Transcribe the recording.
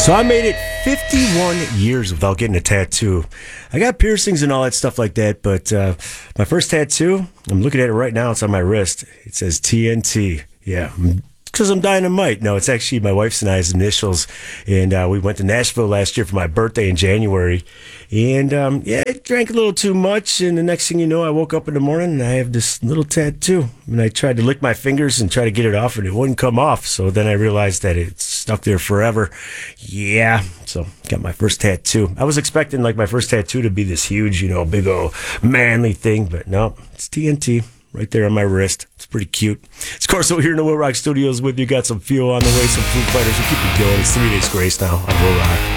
So I made it 51 years without getting a tattoo. I got piercings and all that stuff like that, but my first tattoo, I'm looking at it right now. It's on my wrist. It says TNT. Yeah, because I'm dynamite. No, it's actually my wife's and I's initials. And we went to Nashville last year for my birthday in January. And I drank a little too much. And the next thing you know, I woke up in the morning and I have this little tattoo. And I tried to lick my fingers and try to get it off, and it wouldn't come off. So then I realized that it's stuck there forever. Yeah, so got my first tattoo. I was expecting like my first tattoo to be this huge, big old manly thing. But no, it's TNT. Right there on my wrist. It's pretty cute. It's Corso here in the Will Rock Studios with you. Got some fuel on the way, some Foo Fighters. We'll keep it going. It's 3 Days Grace now on Will Rock.